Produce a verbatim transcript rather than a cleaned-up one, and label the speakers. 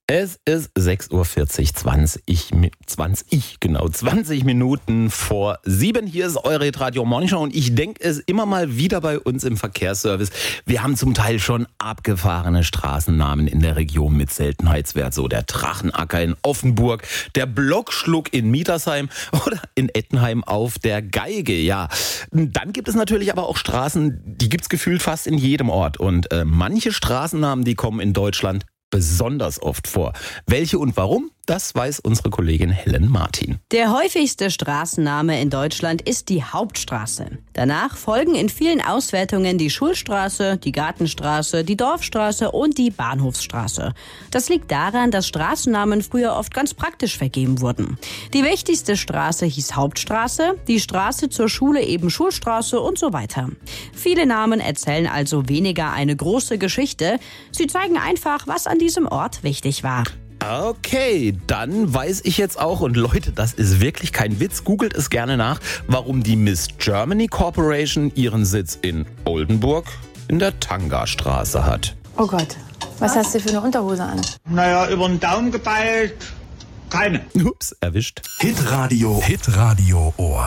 Speaker 1: Es ist sechs Uhr vierzig, zwanzig, zwanzig, genau, zwanzig Minuten vor sieben. Hier ist eure Hitradio Morning Show und ich denke es immer mal wieder bei uns im Verkehrsservice. Wir haben zum Teil schon abgefahrene Straßennamen in der Region mit Seltenheitswert. So der Drachenacker in Offenburg, der Blockschluck in Mietersheim oder in Ettenheim auf der Geige. Ja, dann gibt es natürlich aber auch Straßen, die gibt's gefühlt fast in jedem Ort. Und äh, manche Straßennamen, die kommen in Deutschland besonders oft vor. Welche und warum? Das weiß unsere Kollegin Helen Martin.
Speaker 2: Der häufigste Straßenname in Deutschland ist die Hauptstraße. Danach folgen in vielen Auswertungen die Schulstraße, die Gartenstraße, die Dorfstraße und die Bahnhofsstraße. Das liegt daran, dass Straßennamen früher oft ganz praktisch vergeben wurden. Die wichtigste Straße hieß Hauptstraße, die Straße zur Schule eben Schulstraße und so weiter. Viele Namen erzählen also weniger eine große Geschichte. Sie zeigen einfach, was an diesem Ort wichtig war.
Speaker 1: Okay, dann weiß ich jetzt auch, und Leute, das ist wirklich kein Witz, googelt es gerne nach, warum die Miss Germany Corporation ihren Sitz in Oldenburg in der Tangastraße hat.
Speaker 3: Oh Gott, was hast du für eine Unterhose an?
Speaker 4: Naja, über den Daumen gepeilt, keine.
Speaker 1: Ups, erwischt.
Speaker 5: Hitradio, Hitradio Ohr.